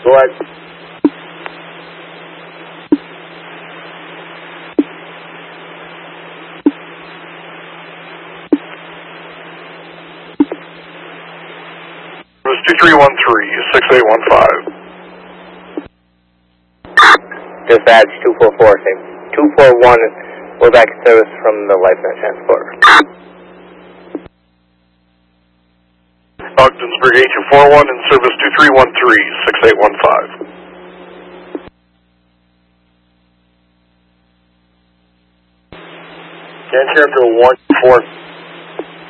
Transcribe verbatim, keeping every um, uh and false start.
Go ahead. two three one three, six eight one five. Dispatch two four four, two four one, we're back in service from the LifeNet transporter. Ogdensburg eight two four one in service two three one three, six eight one five. Can Character one four.